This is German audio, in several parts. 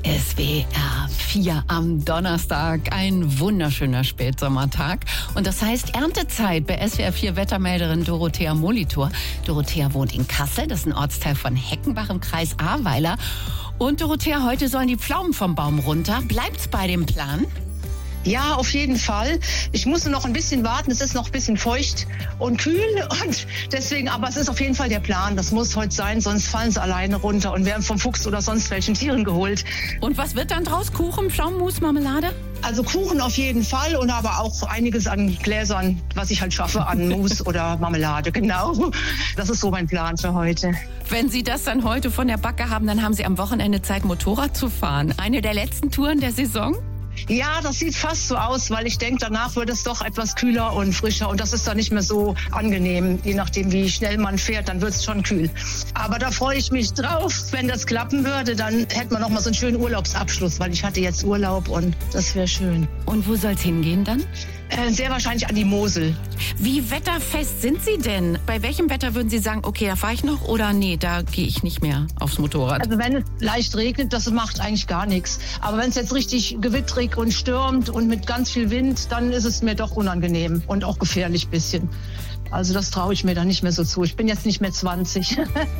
SWR 4 am Donnerstag. Ein wunderschöner Spätsommertag. Und das heißt Erntezeit bei SWR 4 Wettermelderin Dorothea Molitor. Dorothea wohnt in Kassel, das ist ein Ortsteil von Heckenbach im Kreis Ahrweiler. Und Dorothea, heute sollen die Pflaumen vom Baum runter. Bleibt's bei dem Plan? Ja, auf jeden Fall. Ich muss noch ein bisschen warten. Es ist noch ein bisschen feucht und kühl und deswegen, aber es ist auf jeden Fall der Plan. Das muss heute sein, sonst fallen sie alleine runter und werden vom Fuchs oder sonst welchen Tieren geholt. Und was wird dann draus? Kuchen, Pflaumenmus, Marmelade? Also Kuchen auf jeden Fall und aber auch einiges an Gläsern, was ich halt schaffe an Mousse oder Marmelade, genau. Das ist so mein Plan für heute. Wenn Sie das dann heute von der Backe haben, dann haben Sie am Wochenende Zeit, Motorrad zu fahren. Eine der letzten Touren der Saison? Ja, das sieht fast so aus, weil ich denke, danach wird es doch etwas kühler und frischer und das ist dann nicht mehr so angenehm. Je nachdem, wie schnell man fährt, dann wird es schon kühl. Aber da freue ich mich drauf. Wenn das klappen würde, dann hätten wir noch mal so einen schönen Urlaubsabschluss, weil ich hatte jetzt Urlaub und das wäre schön. Und wo soll es hingehen dann? Sehr wahrscheinlich an die Mosel. Wie wetterfest sind Sie denn? Bei welchem Wetter würden Sie sagen, okay, da fahre ich noch oder nee, da gehe ich nicht mehr aufs Motorrad? Also wenn es leicht regnet, das macht eigentlich gar nichts. Aber wenn es jetzt richtig gewittrig und stürmt und mit ganz viel Wind, dann ist es mir doch unangenehm und auch gefährlich ein bisschen. Also das traue ich mir dann nicht mehr so zu. Ich bin jetzt nicht mehr 20.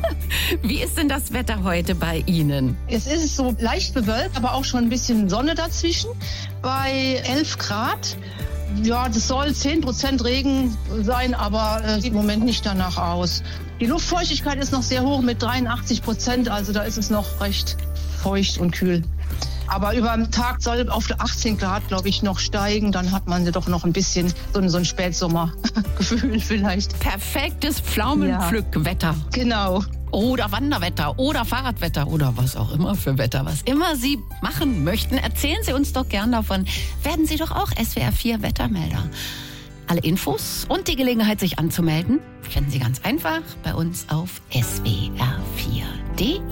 Wie ist denn das Wetter heute bei Ihnen? Es ist so leicht bewölkt, aber auch schon ein bisschen Sonne dazwischen. Bei 11 Grad. Ja, das soll 10% Regen sein, aber sieht im Moment nicht danach aus. Die Luftfeuchtigkeit ist noch sehr hoch mit 83%, also da ist es noch recht feucht und kühl. Aber über den Tag soll auf 18 Grad, glaube ich, noch steigen. Dann hat man doch noch ein bisschen so ein Spätsommergefühl vielleicht. Perfektes Pflaumenpflückwetter. Ja, genau. Oder Wanderwetter oder Fahrradwetter oder was auch immer für Wetter. Was immer Sie machen möchten, erzählen Sie uns doch gern davon. Werden Sie doch auch SWR 4 Wettermelder. Alle Infos und die Gelegenheit, sich anzumelden, finden Sie ganz einfach bei uns auf swr4.de.